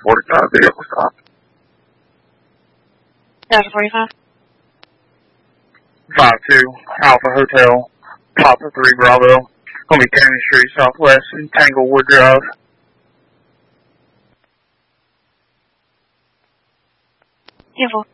45 vehicle stop. Delta 45. 52 Alpha Hotel, Papa 3 Bravo. Gonna be Tammy Street Southwest and Tanglewood Drive. Info.